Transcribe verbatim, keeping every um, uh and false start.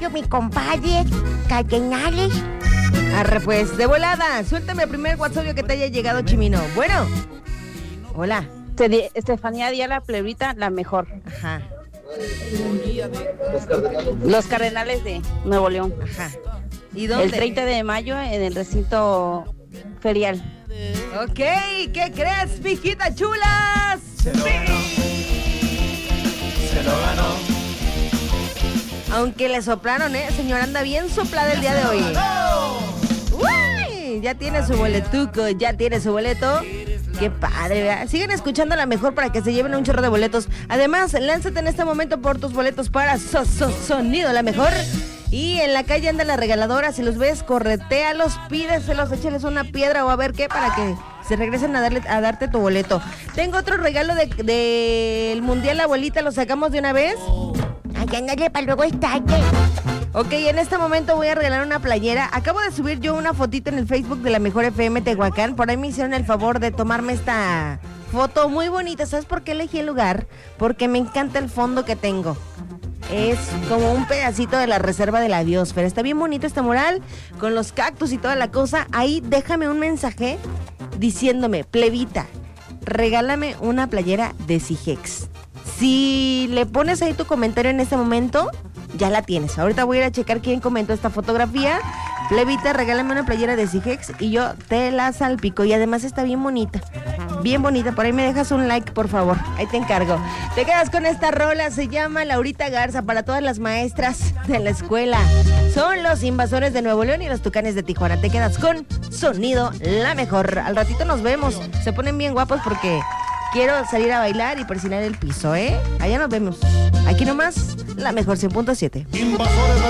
caballo, mi compadre. Cardenales. Arre pues, de volada, suéltame el primer WhatsApp que te haya llegado, Chimino. Bueno. Hola. Estefanía Díaz, la plebita, la mejor. Ajá. Los Cardenales de Nuevo León. Ajá. ¿Y dónde? El treinta de mayo en el recinto ferial. Ok, ¿qué crees, mijita chulas? Se lo ganó. Se lo ganó. Aunque le soplaron, ¿eh? Señora, anda bien soplada el día de hoy. Uy, ya tiene su boletuco, ya tiene su boleto. Qué padre, ¿verdad? Sigan escuchando la mejor para que se lleven un chorro de boletos. Además, lánzate en este momento por tus boletos para so, so, Sonido la Mejor. Y en la calle anda la regaladora. Si los ves, corretéalos, pídeselos, échales una piedra o a ver qué para que se regresen a darle a darte tu boleto. Tengo otro regalo del de, de Mundial Abuelita. ¿Lo sacamos de una vez? Ay, ándale, para luego es tarde. Ok, en este momento voy a regalar una playera. Acabo de subir yo una fotito en el Facebook de la Mejor F M Tehuacán. Por ahí me hicieron el favor de tomarme esta foto muy bonita. ¿Sabes por qué elegí el lugar? Porque me encanta el fondo que tengo. Es como un pedacito de la reserva de la biosfera. Está bien bonito este mural, con los cactus y toda la cosa. Ahí déjame un mensaje diciéndome, plebita, regálame una playera de Sigex. Si le pones ahí tu comentario en este momento, ya la tienes. Ahorita voy a ir a checar quién comentó esta fotografía. Plebita, regálame una playera de Sigex y yo te la salpico. Y además está bien bonita. Bien bonita. Por ahí me dejas un like, por favor. Ahí te encargo. Te quedas con esta rola. Se llama Laurita Garza para todas las maestras de la escuela. Son los Invasores de Nuevo León y los Tucanes de Tijuana. Te quedas con Sonido la Mejor. Al ratito nos vemos. Se ponen bien guapos porque quiero salir a bailar y persinar el piso, ¿eh? Allá nos vemos. Aquí nomás, la Mejor cien punto siete. Invasores.